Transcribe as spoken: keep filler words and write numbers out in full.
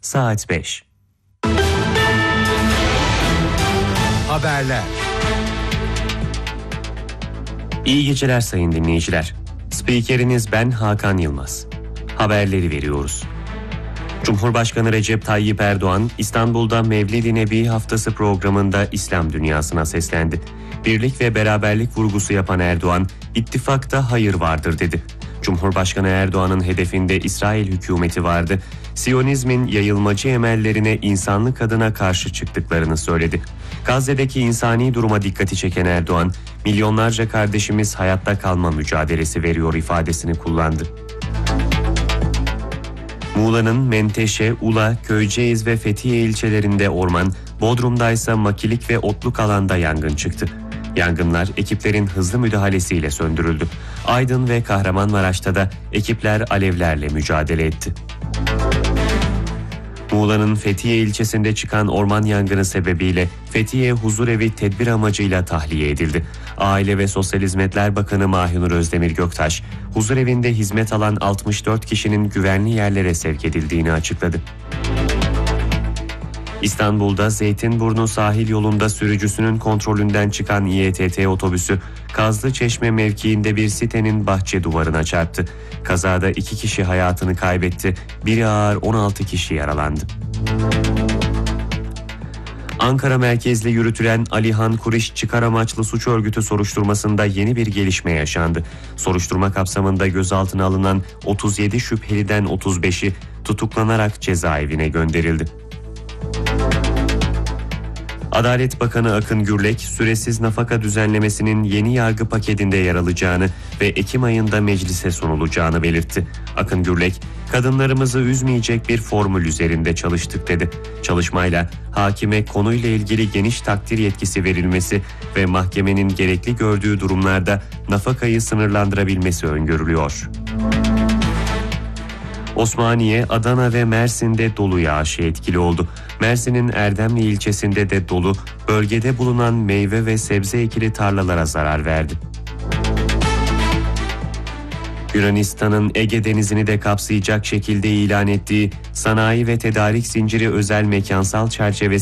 saat beş. Haberler. İyi geceler sayın dinleyiciler. Spikeriniz ben Hakan Yılmaz. Haberleri veriyoruz. Cumhurbaşkanı Recep Tayyip Erdoğan, İstanbul'da Mevlid-i Nebi Haftası programında İslam dünyasına seslendi. Birlik ve beraberlik vurgusu yapan Erdoğan, ittifakta hayır vardır dedi. Cumhurbaşkanı Erdoğan'ın hedefinde İsrail hükümeti vardı. Siyonizmin yayılmacı emellerine insanlık adına karşı çıktıklarını söyledi. Gazze'deki insani duruma dikkati çeken Erdoğan, milyonlarca kardeşimiz hayatta kalma mücadelesi veriyor ifadesini kullandı. Muğla'nın Menteşe, Ula, Köyceğiz ve Fethiye ilçelerinde orman, Bodrum'da ise makilik ve otluk alanda yangın çıktı. Yangınlar ekiplerin hızlı müdahalesiyle söndürüldü. Aydın ve Kahramanmaraş'ta da ekipler alevlerle mücadele etti. Muğla'nın Fethiye ilçesinde çıkan orman yangını sebebiyle Fethiye Huzurevi tedbir amacıyla tahliye edildi. Aile ve Sosyal Hizmetler Bakanı Mahinur Özdemir Göktaş, huzurevinde hizmet alan altmış dört kişinin güvenli yerlere sevk edildiğini açıkladı. İstanbul'da Zeytinburnu sahil yolunda sürücüsünün kontrolünden çıkan İ E T T otobüsü Kazlıçeşme mevkiinde bir sitenin bahçe duvarına çarptı. Kazada iki kişi hayatını kaybetti, biri ağır on altı kişi yaralandı. Ankara merkezli yürütülen Alihan Kuriş çıkar amaçlı suç örgütü soruşturmasında yeni bir gelişme yaşandı. Soruşturma kapsamında gözaltına alınan otuz yedi şüpheliden otuz beşi tutuklanarak cezaevine gönderildi. Adalet Bakanı Akın Gürlek, süresiz nafaka düzenlemesinin yeni yargı paketinde yer alacağını ve Ekim ayında meclise sunulacağını belirtti. Akın Gürlek, kadınlarımızı üzmeyecek bir formül üzerinde çalıştık dedi. Çalışmayla hakime konuyla ilgili geniş takdir yetkisi verilmesi ve mahkemenin gerekli gördüğü durumlarda nafakayı sınırlandırabilmesi öngörülüyor. Osmaniye, Adana ve Mersin'de dolu yağışı etkili oldu. Mersin'in Erdemli ilçesinde de dolu, bölgede bulunan meyve ve sebze ekili tarlalara zarar verdi. Yunanistan'ın Ege Denizi'ni de kapsayacak şekilde ilan ettiği sanayi ve tedarik zinciri özel mekansal çerçevesi